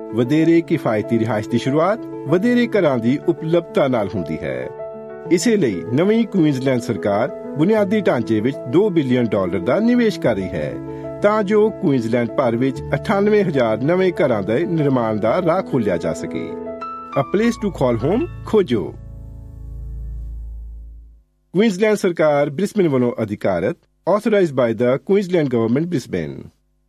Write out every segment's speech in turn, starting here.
ਵਧੇਰੇ ਕਿਫਾਇਤੀ ਰਿਹਾਇਸ਼ ਦੀ ਸ਼ੁਰੂਆਤ ਵਧੇਰੇ ਘਰਾਂ ਦੀ ਉਪਲਬਧਤਾ ਨਾਲ ਹੁੰਦੀ ਹੈ। ਇਸੇ ਲਈ ਨਵੀਂ ਕੁਈਨਜ਼ਲੈਂਡ ਸਰਕਾਰ ਬੁਨਿਆਦੀ ਢਾਂਚੇ ਵਿੱਚ $2 ਬਿਲੀਅਨ ਦਾ ਨਿਵੇਸ਼ ਕਰ ਰਹੀ ਹੈ ਤਾਂ ਜੋ ਕੁਈਨਜ਼ਲੈਂਡ ਭਰ ਵਿੱਚ 98,000 ਨਵੇਂ ਘਰਾਂ ਦੇ ਨਿਰਮਾਣ ਦਾ ਰਾਹ ਖੋਲ੍ਹਿਆ ਜਾ ਸਕੇ। A place to call home ਖੋਜੋ। ਕੁਈਨਜ਼ਲੈਂਡ ਸਰਕਾਰ ਬ੍ਰਿਸਬੇਨ ਵੱਲੋਂ ਅਧਿਕਾਰਤ, authorized by the Queensland Government Brisbane।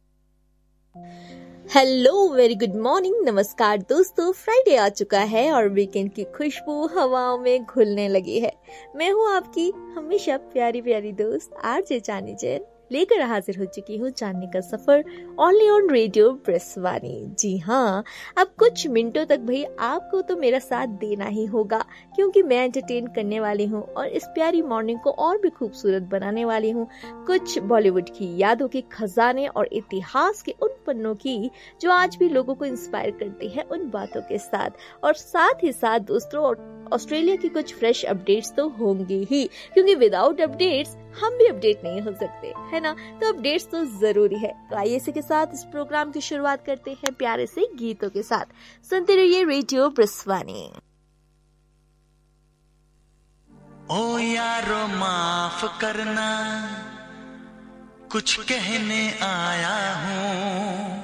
Hello, very good morning, नमस्कार दोस्तों। फ्राइडे आ चुका है और वीकेंड की खुशबू हवाओं में घुलने लगी है। मैं हूँ आपकी हमेशा प्यारी प्यारी दोस्त आरजे चानी जैन, लेकर हाजिर हो चुकी हूँ जानने का सफर ओनली ऑन रेडियो ब्रिस्वानी। जी हाँ, अब कुछ मिनटों तक भाई आपको तो मेरा साथ देना ही होगा, क्योंकि मैं एंटरटेन करने वाली हूँ और इस प्यारी मॉर्निंग को और भी खूबसूरत बनाने वाली हूँ कुछ बॉलीवुड की यादों के खजाने और इतिहास के उन पन्नों की जो आज भी लोगों को इंस्पायर करती है, उन बातों के साथ। और साथ ही साथ दोस्तों, ऑस्ट्रेलिया की कुछ फ्रेश अपडेट्स तो होंगी ही, क्योंकि विदाउट अपडेट्स हम भी अपडेट नहीं हो सकते, है ना। तो अपडेट्स तो जरूरी है। तो आइए इसी के साथ इस प्रोग्राम की शुरुआत करते हैं प्यारे से गीतों के साथ। सुनते रहिए रेडियो ब्रिस्वानी। ओ यारो माफ करना, कुछ कहने आया हूँ,